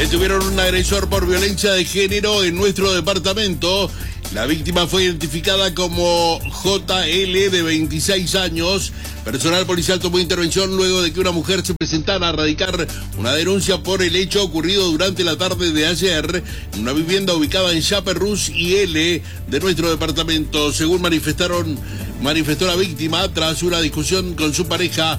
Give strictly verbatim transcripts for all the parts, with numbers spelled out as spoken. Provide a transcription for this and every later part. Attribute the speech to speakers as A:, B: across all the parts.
A: Detuvieron un agresor por violencia de género en nuestro departamento. La víctima fue identificada como J L, de veintiséis años. Personal policial tomó intervención luego de que una mujer se presentara a radicar una denuncia por el hecho ocurrido durante la tarde de ayer en una vivienda ubicada en Chaperrús y L de nuestro departamento. Según manifestaron, manifestó la víctima, tras una discusión con su pareja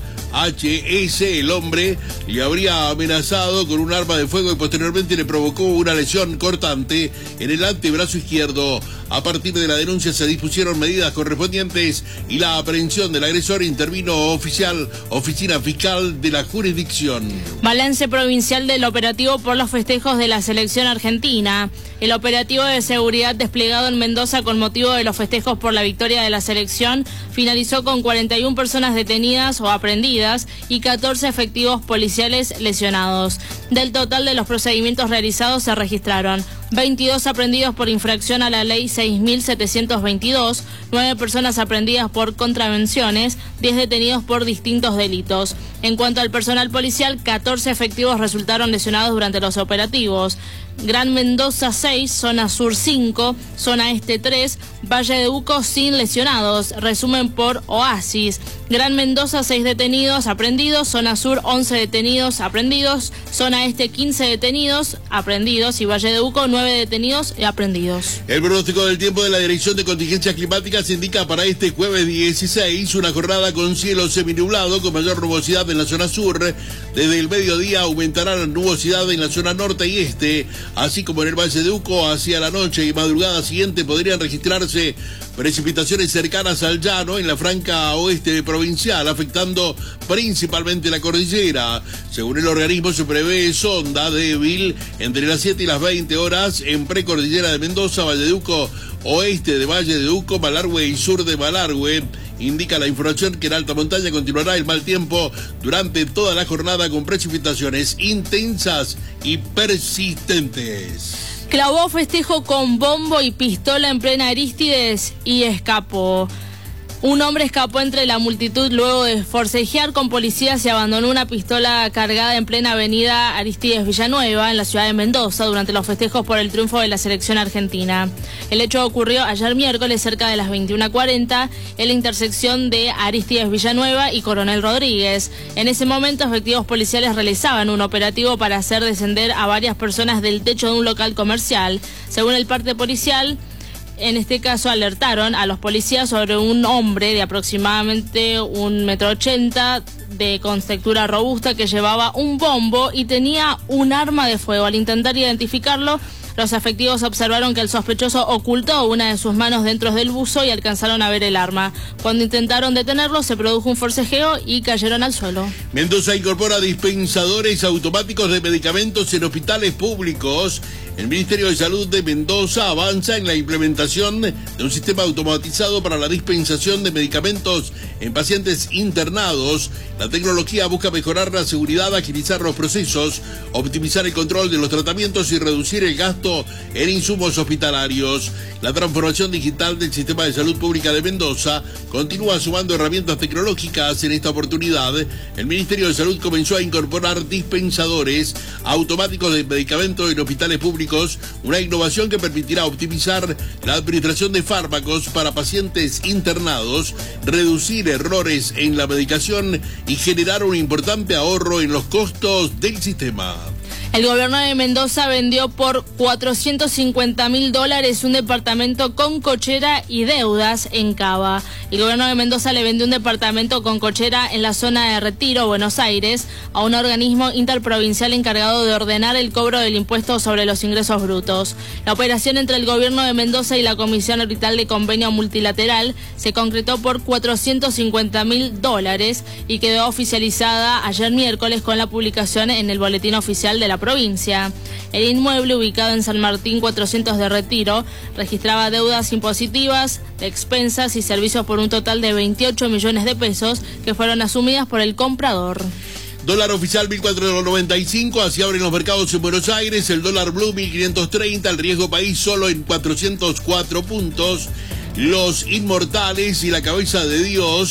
A: H S, el hombre le habría amenazado con un arma de fuego y posteriormente le provocó una lesión cortante en el antebrazo izquierdo. A partir de la denuncia se dispusieron medidas correspondientes y la aprehensión del agresor intervino oficial, oficina fiscal de la jurisdicción.
B: Balance provincial del operativo por los festejos de la selección argentina. El operativo de seguridad desplegado en Mendoza con motivo de los festejos por la victoria de la selección finalizó con cuarenta y una personas detenidas o aprehendidas y catorce efectivos policiales lesionados. Del total de los procedimientos realizados se registraron veintidós aprehendidos por infracción a la ley seis mil setecientos veintidós, nueve personas aprehendidas por contravenciones, diez detenidos por distintos delitos. En cuanto al personal policial, catorce efectivos resultaron lesionados durante los operativos. Gran Mendoza seis, Zona Sur cinco, Zona Este tres, Valle de Uco sin lesionados. Resumen por Oasis. Gran Mendoza seis detenidos, aprehendidos. Zona Sur once detenidos, aprehendidos. Zona Este quince detenidos, aprehendidos. Y Valle de Uco nueve detenidos y aprehendidos.
A: El pronóstico del tiempo de la Dirección de Contingencias Climáticas indica para este jueves dieciséis una jornada con cielo seminublado con mayor nubosidad en la zona sur. Desde el mediodía aumentará la nubosidad en la zona norte y este, así como en el Valle de Uco. Hacia la noche y madrugada siguiente podrían registrarse precipitaciones cercanas al llano en la franca oeste provincial, afectando principalmente la cordillera. Según el organismo, se prevé sonda débil entre las siete y las veinte horas en precordillera de Mendoza, Valle de Uco, oeste de Valle de Uco, Malargüe y sur de Malargüe. Indica la información que en alta montaña continuará el mal tiempo durante toda la jornada con precipitaciones intensas y persistentes.
B: Clavó festejo con bombo y pistola en plena Arístides y escapó. Un hombre escapó entre la multitud luego de forcejear con policías y abandonó una pistola cargada en plena avenida Arístides Villanueva, en la ciudad de Mendoza, durante los festejos por el triunfo de la selección argentina. El hecho ocurrió ayer miércoles cerca de las veintiuna cuarenta en la intersección de Arístides Villanueva y Coronel Rodríguez. En ese momento, efectivos policiales realizaban un operativo para hacer descender a varias personas del techo de un local comercial. Según el parte policial, en este caso alertaron a los policías sobre un hombre de aproximadamente un metro ochenta, de contextura robusta, que llevaba un bombo y tenía un arma de fuego. Al intentar identificarlo, los efectivos observaron que el sospechoso ocultó una de sus manos dentro del buzo y alcanzaron a ver el arma. Cuando intentaron detenerlo, se produjo un forcejeo y cayeron al suelo.
A: Mendoza incorpora dispensadores automáticos de medicamentos en hospitales públicos. El Ministerio de Salud de Mendoza avanza en la implementación de un sistema automatizado para la dispensación de medicamentos en pacientes internados. La tecnología busca mejorar la seguridad, agilizar los procesos, optimizar el control de los tratamientos y reducir el gasto en insumos hospitalarios. La transformación digital del sistema de salud pública de Mendoza continúa sumando herramientas tecnológicas. En esta oportunidad, el Ministerio de Salud comenzó a incorporar dispensadores automáticos de medicamentos en hospitales públicos, una innovación que permitirá optimizar la administración de fármacos para pacientes internados, reducir errores en la medicación y generar un importante ahorro en los costos del sistema.
B: El gobierno de Mendoza vendió por cuatrocientos cincuenta mil dólares un departamento con cochera y deudas en Cava. El gobierno de Mendoza le vendió un departamento con cochera en la zona de Retiro, Buenos Aires, a un organismo interprovincial encargado de ordenar el cobro del impuesto sobre los ingresos brutos. La operación entre el gobierno de Mendoza y la Comisión Orbital de Convenio Multilateral se concretó por cuatrocientos cincuenta mil dólares y quedó oficializada ayer miércoles con la publicación en el Boletín Oficial de la provincia. El inmueble, ubicado en San Martín cuatrocientos de Retiro, registraba deudas impositivas, de expensas y servicios por un total de veintiocho millones de pesos que fueron asumidas por el comprador.
A: Dólar oficial mil cuatrocientos noventa y cinco, así abren los mercados en Buenos Aires. El dólar blue mil quinientos treinta, el riesgo país solo en cuatrocientos cuatro puntos. Los inmortales y la cabeza de Dios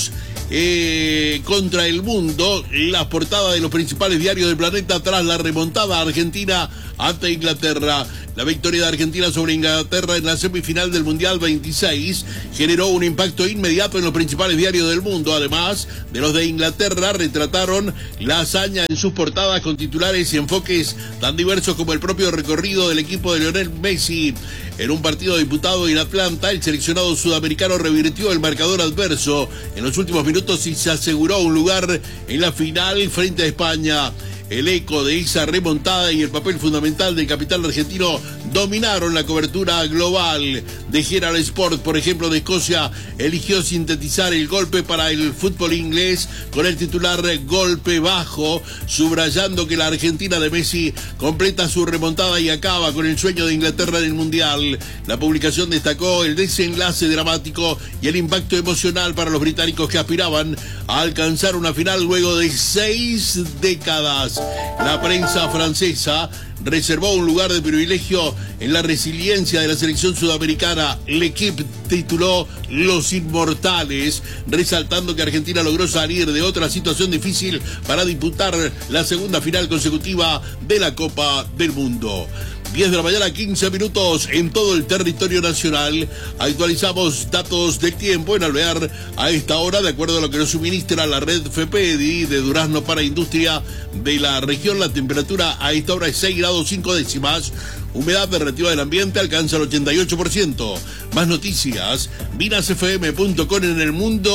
A: eh, contra el mundo, las portadas de los principales diarios del planeta tras la remontada argentina ante Inglaterra. La victoria de Argentina sobre Inglaterra en la semifinal del Mundial veintiséis generó un impacto inmediato en los principales diarios del mundo. Además de los de Inglaterra, retrataron la hazaña en sus portadas con titulares y enfoques tan diversos como el propio recorrido del equipo de Lionel Messi. En un partido disputado en Atlanta, el seleccionado sudamericano revirtió el marcador adverso en los últimos minutos y se aseguró un lugar en la final frente a España. El eco de esa remontada y el papel fundamental del capitán argentino dominaron la cobertura global. De Herald Sport, por ejemplo, de Escocia, eligió sintetizar el golpe para el fútbol inglés con el titular golpe bajo, subrayando que la Argentina de Messi completa su remontada y acaba con el sueño de Inglaterra en el Mundial. La publicación destacó el desenlace dramático y el impacto emocional para los británicos que aspiraban a alcanzar una final luego de seis décadas. La prensa francesa reservó un lugar de privilegio en la resiliencia de la selección sudamericana. L'Équipe tituló Los Inmortales, resaltando que Argentina logró salir de otra situación difícil para disputar la segunda final consecutiva de la Copa del Mundo. diez de la mañana, quince minutos en todo el territorio nacional. Actualizamos datos del tiempo en Alvear a esta hora, de acuerdo a lo que nos suministra la red FEPEDI de Durazno para Industria de la región. La temperatura a esta hora es seis grados cinco décimas. Humedad relativa del ambiente alcanza el ochenta y ocho por ciento. Más noticias, minas f m punto com en el mundo.